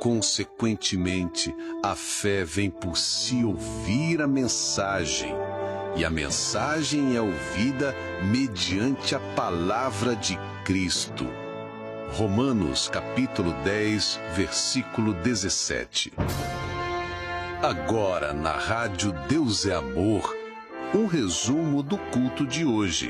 Consequentemente, a fé vem por se ouvir a mensagem, e a mensagem é ouvida mediante a palavra de Cristo. Romanos capítulo 10, versículo 17. Agora, na rádio Deus é Amor, um resumo do culto de hoje.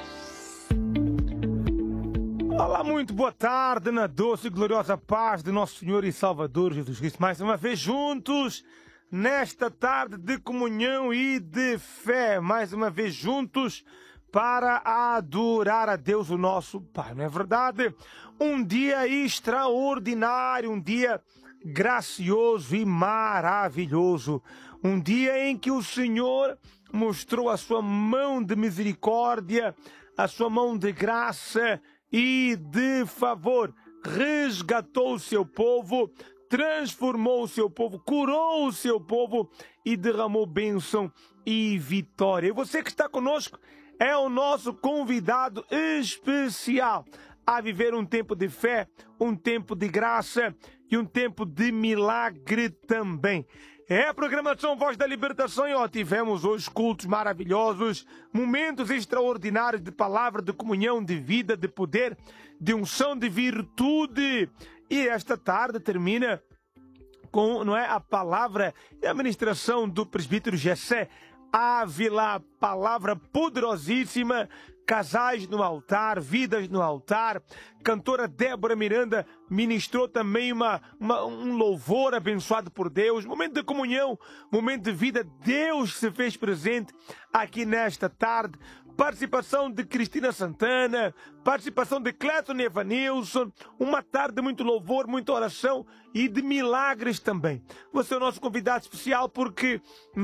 Olá, muito boa tarde, na doce e gloriosa paz de nosso Senhor e Salvador Jesus Cristo. Mais uma vez juntos, nesta tarde de comunhão e de fé. Mais uma vez juntos para adorar a Deus, o nosso Pai. Não é verdade? Um dia extraordinário, um dia gracioso e maravilhoso. Um dia em que o Senhor mostrou a sua mão de misericórdia, a sua mão de graça e de favor, resgatou o seu povo, transformou o seu povo, curou o seu povo e derramou bênção e vitória. E você que está conosco é o nosso convidado especial a viver um tempo de fé, um tempo de graça e um tempo de milagre também. É a programação Voz da Libertação e tivemos hoje cultos maravilhosos, momentos extraordinários de palavra, de comunhão, de vida, de poder, de unção, de virtude. E esta tarde termina com a palavra e a ministração do presbítero Gessé Ávila, palavra poderosíssima, casais no altar, vidas no altar. Cantora Débora Miranda ministrou também um louvor abençoado por Deus, momento de comunhão, momento de vida. Deus se fez presente aqui nesta tarde. Participação de Cristina Santana, participação de Cleiton Evanilson, uma tarde de muito louvor, muita oração e de milagres também. Você é o nosso convidado especial porque,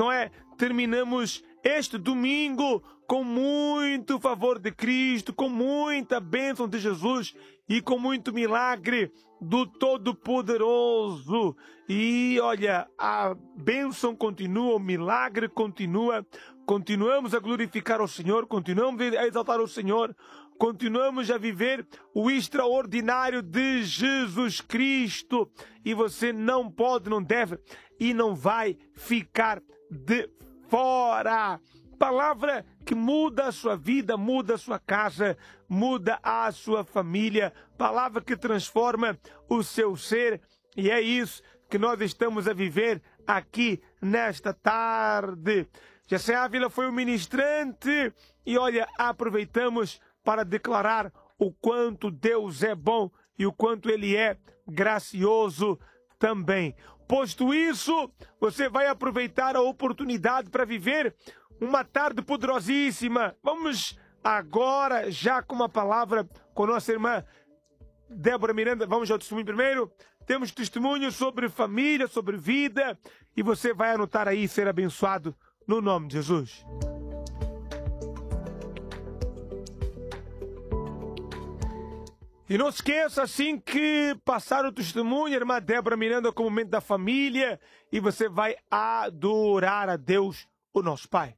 terminamos este domingo com muito favor de Cristo, com muita bênção de Jesus e com muito milagre do Todo-Poderoso. E olha, a bênção continua, o milagre continua. Continuamos a glorificar o Senhor, continuamos a exaltar o Senhor, continuamos a viver o extraordinário de Jesus Cristo. E você não pode, não deve e não vai ficar de fora. Palavra que muda a sua vida, muda a sua casa, muda a sua família. Palavra que transforma o seu ser. E é isso que nós estamos a viver aqui nesta tarde. Gessé Ávila foi o ministrante e olha, aproveitamos para declarar o quanto Deus é bom e o quanto Ele é gracioso também. Posto isso, você vai aproveitar a oportunidade para viver uma tarde poderosíssima. Vamos agora, já com uma palavra com nossa irmã Débora Miranda. Vamos ao testemunho primeiro. Temos testemunho sobre família, sobre vida. E você vai anotar aí e ser abençoado no nome de Jesus. E não esqueça, assim que passar o testemunho, a irmã Débora Miranda, com o momento da família, e você vai adorar a Deus, o nosso Pai.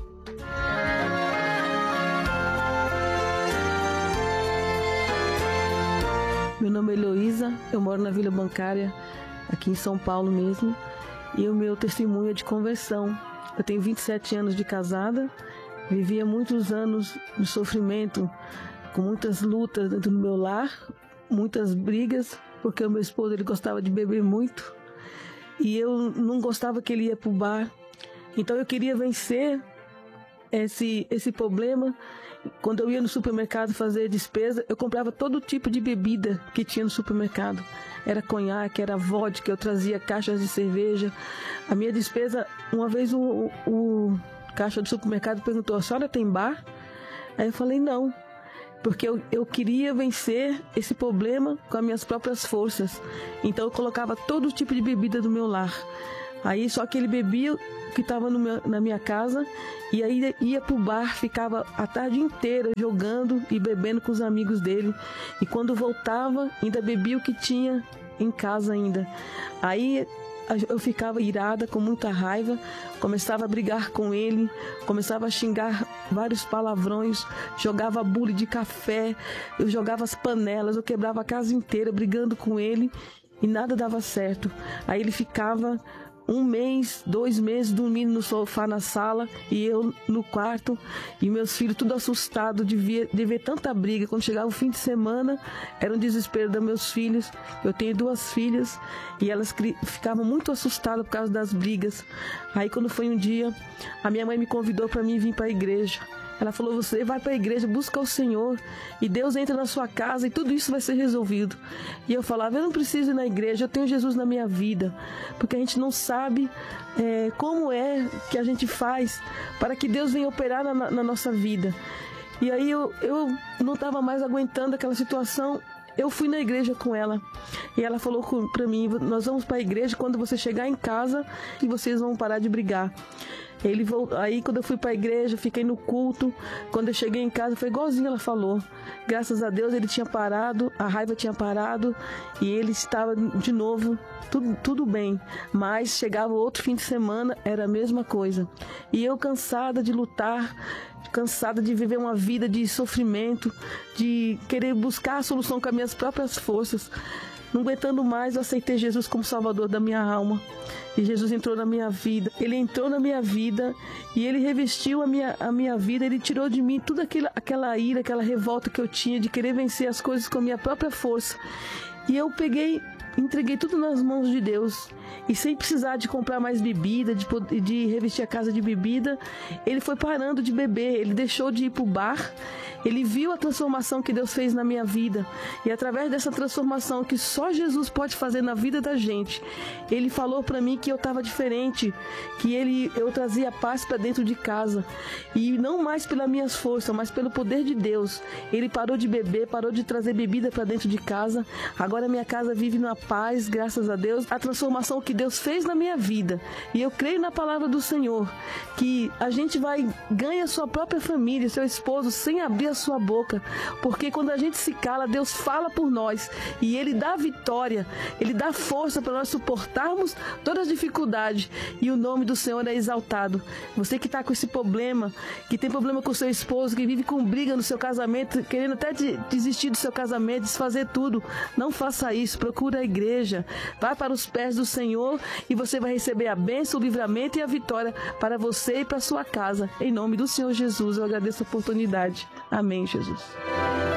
Meu nome é Heloísa, eu moro na Vila Bancária, aqui em São Paulo mesmo, e o meu testemunho é de conversão. Eu tenho 27 anos de casada, vivia muitos anos de sofrimento, com muitas lutas dentro do meu lar, muitas brigas, porque o meu esposo ele gostava de beber muito, e eu não gostava que ele ia para o bar. Então eu queria vencer esse problema. Quando eu ia no supermercado fazer despesa, eu comprava todo tipo de bebida que tinha no supermercado. Era conhaque, era vodka, eu trazia caixas de cerveja. A minha despesa, uma vez o caixa do supermercado perguntou: a senhora tem bar? Aí eu falei não, porque eu queria vencer esse problema com as minhas próprias forças. Então eu colocava todo tipo de bebida do meu lar. Aí só que ele bebia que estava na minha casa, e aí ia pro bar, ficava a tarde inteira jogando e bebendo com os amigos dele, e quando voltava ainda bebia o que tinha em casa ainda. Aí eu ficava irada, com muita raiva, começava a brigar com ele, começava a xingar vários palavrões, jogava bule de café, eu jogava as panelas, eu quebrava a casa inteira brigando com ele. e nada dava certo. Aí ele ficava 1 mês, 2 meses dormindo no sofá na sala e eu no quarto, e meus filhos tudo assustados de ver tanta briga. Quando chegava o fim de semana, era um desespero dos meus filhos. Eu tenho 2 filhas e elas ficavam muito assustadas por causa das brigas. Aí quando foi um dia, a minha mãe me convidou para mim vir para a igreja. Ela falou: você vai para a igreja, busca o Senhor e Deus entra na sua casa e tudo isso vai ser resolvido. E eu falava: eu não preciso ir na igreja, eu tenho Jesus na minha vida. Porque a gente não sabe como é que a gente faz para que Deus venha operar na nossa vida. E aí eu não estava mais aguentando aquela situação. Eu fui na igreja com ela e ela falou para mim: nós vamos para a igreja quando você chegar em casa e vocês vão parar de brigar. Aí quando eu fui para a igreja, fiquei no culto. Quando eu cheguei em casa, foi igualzinho ela falou. Graças a Deus ele tinha parado, a raiva tinha parado e ele estava de novo, tudo bem. Mas chegava outro fim de semana, era a mesma coisa. E eu cansada de lutar, cansada de viver uma vida de sofrimento, de querer buscar a solução com as minhas próprias forças. Não aguentando mais, eu aceitei Jesus como Salvador da minha alma. E Jesus entrou na minha vida. Ele entrou na minha vida e Ele revestiu a minha vida. Ele tirou de mim toda aquela ira, aquela revolta que eu tinha de querer vencer as coisas com a minha própria força. E eu entreguei tudo nas mãos de Deus. E sem precisar de comprar mais bebida, de revestir a casa de bebida, ele foi parando de beber, ele deixou de ir para o bar. Ele viu a transformação que Deus fez na minha vida. E através dessa transformação que só Jesus pode fazer na vida da gente, ele falou para mim que eu estava diferente, que eu trazia paz para dentro de casa. E não mais pelas minhas forças, mas pelo poder de Deus. Ele parou de beber, parou de trazer bebida para dentro de casa. Agora minha casa vive na paz, graças a Deus. A transformação que Deus fez na minha vida. E eu creio na palavra do Senhor, que a gente ganha sua própria família, seu esposo, sem abrir a sua boca, porque quando a gente se cala, Deus fala por nós e Ele dá vitória, Ele dá força para nós suportarmos todas as dificuldades e o nome do Senhor é exaltado. Você que está com esse problema, que tem problema com o seu esposo, que vive com briga no seu casamento, querendo até desistir do seu casamento, desfazer tudo, não faça isso. Procura a igreja, vai para os pés do Senhor e você vai receber a bênção, o livramento e a vitória para você e para a sua casa. Em nome do Senhor Jesus, eu agradeço a oportunidade. Amém, Jesus.